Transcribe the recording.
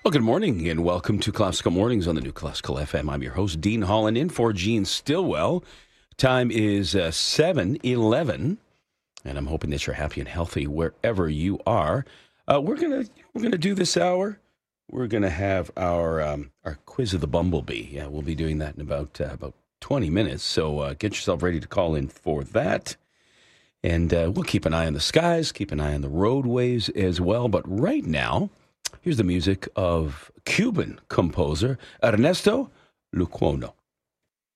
Well, good morning and welcome to Classical Mornings on the New Classical FM. I'm your host, Dean Holland, in for Gene Stillwell. Time is 7:11, and I'm hoping that you're happy and healthy wherever you are. We're gonna do this hour. We're gonna have our quiz of the bumblebee. Yeah, we'll be doing that in about 20 minutes. So get yourself ready to call in for that. And we'll keep an eye on the skies, keep an eye on the roadways as well. But right now, here's the music of Cuban composer Ernesto Lucuono.